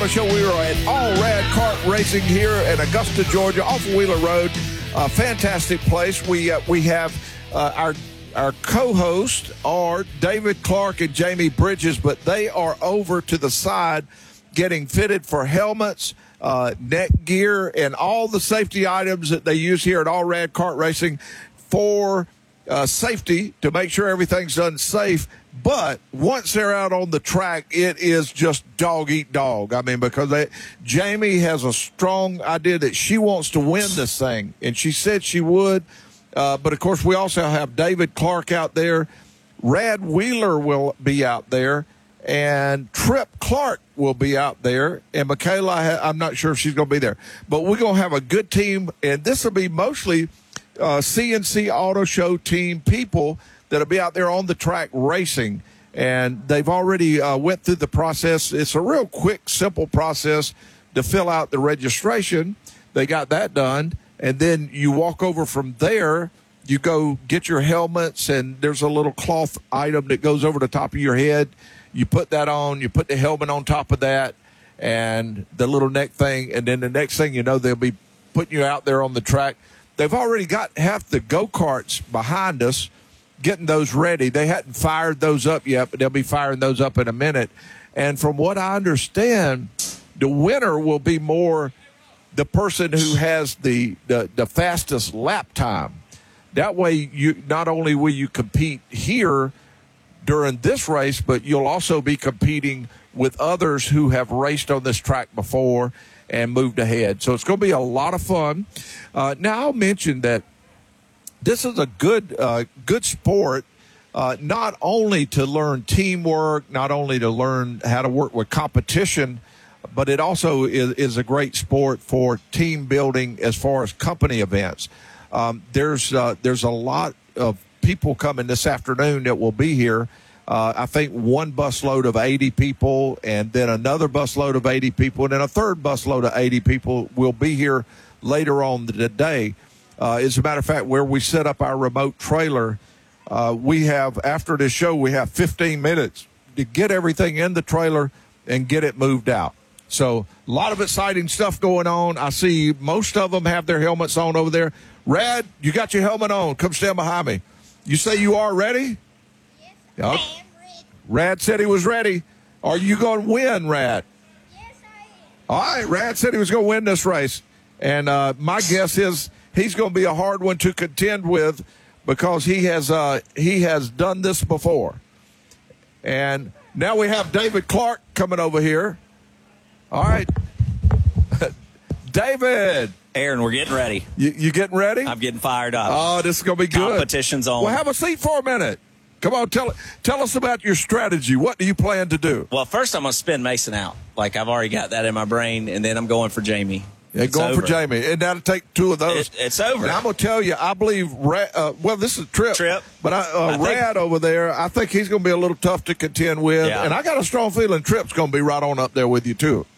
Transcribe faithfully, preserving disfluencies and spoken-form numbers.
Auto Show. We are at All Rad Kart Racing here in Augusta, Georgia, off of Wheeler Road. A fantastic place. We uh, we have uh, our our co-hosts are David Clark and Jamie Bridges, but they are over to the side getting fitted for helmets, uh, neck gear, and all the safety items that they use here at All Rad Kart Racing for uh, safety, to make sure everything's done safe. But once they're out on the track, it is just dog eat dog. I mean, because they, Jamie has a strong idea that she wants to win this thing, and she said she would. Uh, but, of course, we also have David Clark out there. Rad Wheeler will be out there, and Trip Clark will be out there. And Michaela, I'm not sure if she's going to be there. But we're going to have a good team, and this will be mostly uh, C N C Auto Show team people that'll be out there on the track racing. And they've already uh, went through the process. It's a real quick, simple process to fill out the registration. They got that done. And then you walk over from there, you go get your helmets, and there's a little cloth item that goes over the top of your head. You put that on, you put the helmet on top of that, and the little neck thing, and then the next thing you know, they'll be putting you out there on the track. They've already got half the go-karts behind us, getting those ready. They hadn't fired those up yet, but they'll be firing those up in a minute. And from what I understand, the winner will be more the person who has the, the, the fastest lap time. That way, you not only will you compete here during this race, but you'll also be competing with others who have raced on this track before and moved ahead. So it's going to be a lot of fun. Uh, now, I'll mention that this is a good uh, good sport, uh, not only to learn teamwork, not only to learn how to work with competition, but it also is, is a great sport for team building as far as company events. Um, there's uh, there's a lot of people coming this afternoon that will be here. Uh, I think one busload of eighty people, and then another busload of eighty people, and then a third busload of eighty people will be here later on the day. Uh, as a matter of fact, where we set up our remote trailer, uh, we have, after this show, we have fifteen minutes to get everything in the trailer and get it moved out. So a lot of exciting stuff going on. I see most of them have their helmets on over there. Rad, you got your helmet on. Come stand behind me. You say you are ready? Yes, I am am ready. Rad said he was ready. Are you going to win, Rad? Yes, I am. All right, Rad said he was going to win this race. And uh, my guess is he's going to be a hard one to contend with because he has uh, he has done this before. And now we have David Clark coming over here. All right. David. Aaron, we're getting ready. You, you getting ready? I'm getting fired up. Oh, this is going to be good. Competition's on. Well, have a seat for a minute. Come on, tell tell us about your strategy. What do you plan to do? Well, first I'm going to spin Mason out. Like, I've already got that in my brain, and then I'm going for Jamie. Yeah, It's going over. for Jamie. And that'll take two of those. It, it's over. And I'm going to tell you, I believe, Rad, uh, well, this is Trip. Trip. But I, uh, I think- Rad over there, I think he's going to be a little tough to contend with. Yeah. And I got a strong feeling Trip's going to be right on up there with you, too.